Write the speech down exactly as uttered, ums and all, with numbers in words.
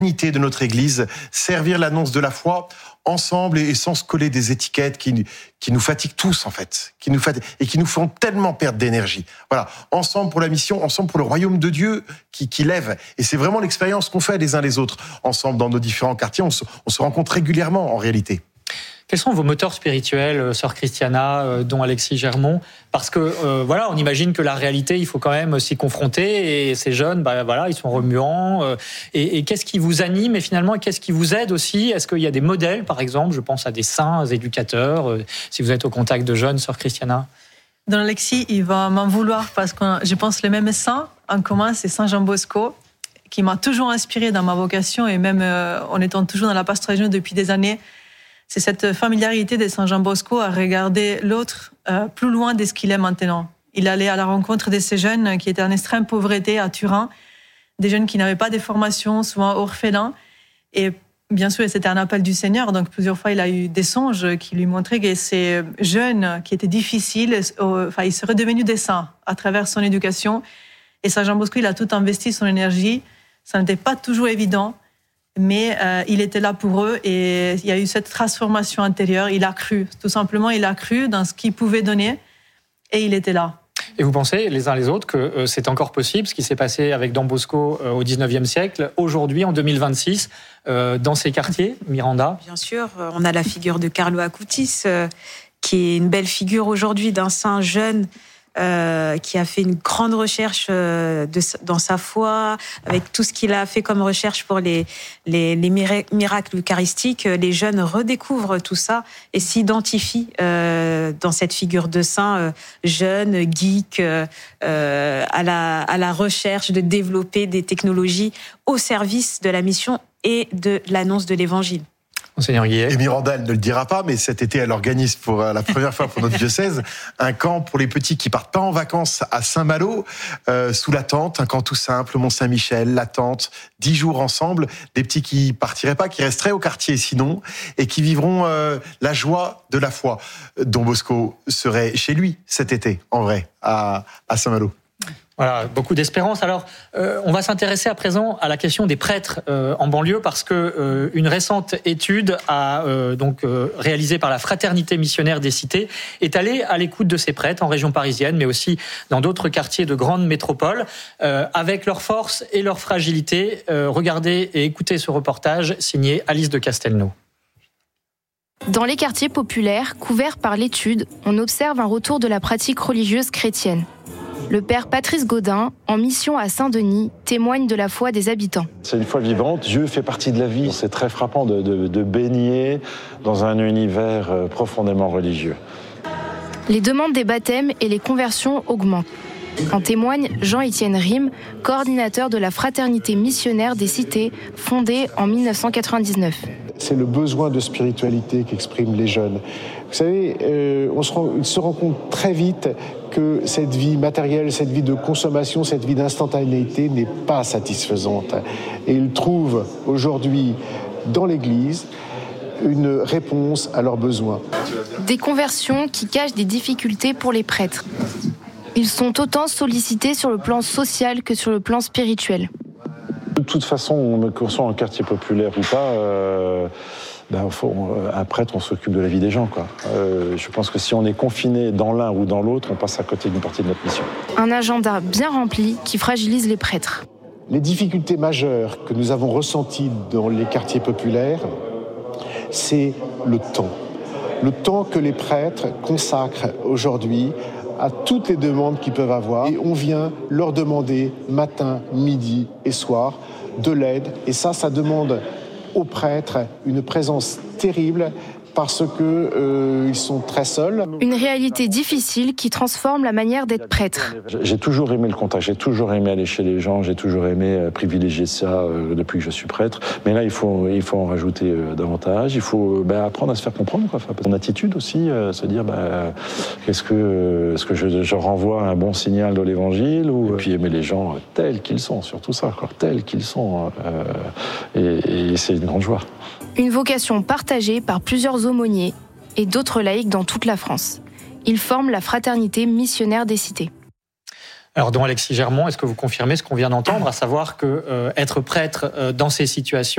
de notre Église, servir l'annonce de la foi ensemble et sans se coller des étiquettes qui, qui nous fatiguent tous, en fait, qui nous fatiguent, et qui nous font tellement perdre d'énergie. Voilà, ensemble pour la mission, ensemble pour le royaume de Dieu qui, qui lève. Et c'est vraiment l'expérience qu'on fait les uns les autres, ensemble dans nos différents quartiers. On se, on se rencontre régulièrement, en réalité. Quels sont vos moteurs spirituels, sœur Christiana, euh, dont Alexis Germont ? Parce que euh, voilà, on imagine que la réalité, il faut quand même s'y confronter. Et ces jeunes, bah voilà, ils sont remuants. Euh, et, et qu'est-ce qui vous anime et finalement, qu'est-ce qui vous aide aussi ? Est-ce qu'il y a des modèles, par exemple ? Je pense à des saints éducateurs. Euh, si vous êtes au contact de jeunes, sœur Christiana. Dans Alexis, il va m'en vouloir parce que je pense le même saint en commun, c'est Saint Jean Bosco, qui m'a toujours inspiré dans ma vocation et même euh, en étant toujours dans la pastoral jeune depuis des années. C'est cette familiarité de Saint Jean Bosco à regarder l'autre euh, plus loin de ce qu'il est maintenant. Il allait à la rencontre de ces jeunes qui étaient en extrême pauvreté à Turin, des jeunes qui n'avaient pas de formation, souvent orphelins. Et bien sûr, c'était un appel du Seigneur. Donc plusieurs fois, il a eu des songes qui lui montraient que ces jeunes qui étaient difficiles, euh, enfin, ils seraient devenus des saints à travers son éducation. Et Saint Jean Bosco, il a tout investi son énergie. Ça n'était pas toujours évident. Mais euh, il était là pour eux et il y a eu cette transformation intérieure. Il a cru, tout simplement, il a cru dans ce qu'il pouvait donner et il était là. Et vous pensez, les uns les autres, que euh, c'est encore possible, ce qui s'est passé avec Don Bosco euh, au dix-neuvième siècle, aujourd'hui, en deux mille vingt-six, euh, dans ces quartiers, Miranda ? Bien sûr, on a la figure de Carlo Acutis, euh, qui est une belle figure aujourd'hui d'un saint jeune, Euh, qui a fait une grande recherche euh, de, dans sa foi, avec tout ce qu'il a fait comme recherche pour les, les, les miracles eucharistiques. Les jeunes redécouvrent tout ça et s'identifient euh, dans cette figure de saint euh, jeune, geek, euh, à, la, à la recherche de développer des technologies au service de la mission et de l'annonce de l'évangile. Monseigneur Guillet. Et Miranda, elle ne le dira pas, mais cet été, elle organise pour la première fois pour notre diocèse un camp pour les petits qui partent pas en vacances à Saint-Malo, euh, sous la tente, un camp tout simple, Mont-Saint-Michel, la tente, dix jours ensemble, des petits qui partiraient pas, qui resteraient au quartier sinon, et qui vivront euh, la joie de la foi. Don Bosco serait chez lui cet été, en vrai, à, à Saint-Malo. Voilà, beaucoup d'espérance. Alors, euh, on va s'intéresser à présent à la question des prêtres euh, en banlieue parce que euh, une récente étude a, euh, donc euh, réalisée par la Fraternité missionnaire des cités est allée à l'écoute de ces prêtres en région parisienne, mais aussi dans d'autres quartiers de grandes métropoles, euh, avec leurs forces et leurs fragilités. Euh, regardez et écoutez ce reportage signé Alice de Castelnau. Dans les quartiers populaires couverts par l'étude, on observe un retour de la pratique religieuse chrétienne. Le père Patrice Gaudin, en mission à Saint-Denis, témoigne de la foi des habitants. C'est une foi vivante, Dieu fait partie de la vie. C'est très frappant de, de, de baigner dans un univers profondément religieux. Les demandes des baptêmes et les conversions augmentent. En témoigne Jean-Étienne Rime, coordinateur de la Fraternité missionnaire des cités, fondée en dix-neuf cent quatre-vingt-dix-neuf. C'est le besoin de spiritualité qu'expriment les jeunes. Vous savez, euh, on se rend, ils se rendent compte très vite que cette vie matérielle, cette vie de consommation, cette vie d'instantanéité n'est pas satisfaisante. Et ils trouvent aujourd'hui dans l'Église une réponse à leurs besoins. Des conversions qui cachent des difficultés pour les prêtres. Ils sont autant sollicités sur le plan social que sur le plan spirituel. De toute façon, qu'on soit en quartier populaire ou pas, euh, ben, faut, un prêtre, on s'occupe de la vie des gens, quoi. Euh, je pense que si on est confiné dans l'un ou dans l'autre, on passe à côté d'une partie de notre mission. Un agenda bien rempli qui fragilise les prêtres. Les difficultés majeures que nous avons ressenties dans les quartiers populaires, c'est le temps. Le temps que les prêtres consacrent aujourd'hui à toutes les demandes qu'ils peuvent avoir. Et on vient leur demander matin, midi et soir de l'aide. Et ça, ça demande aux prêtres une présence terrible parce que euh, ils sont très seuls. Une réalité difficile qui transforme la manière d'être prêtre. J'ai toujours aimé le contact, j'ai toujours aimé aller chez les gens, j'ai toujours aimé privilégier ça euh, depuis que je suis prêtre. Mais là, il faut, il faut en rajouter euh, davantage. Il faut ben, apprendre à se faire comprendre, quoi. Enfin, son attitude aussi, euh, se dire, ben, est-ce que, euh, est-ce que je, je renvoie un bon signal de l'Évangile ou, et puis aimer les gens tels qu'ils sont, surtout ça, quoi, tels qu'ils sont. Euh, et, et c'est une grande joie. Une vocation partagée par plusieurs aumôniers et d'autres laïcs dans toute la France. Ils forment la Fraternité missionnaire des cités. Alors, don Alexis Germont, est-ce que vous confirmez ce qu'on vient d'entendre, à savoir que euh, être prêtre euh, dans ces situations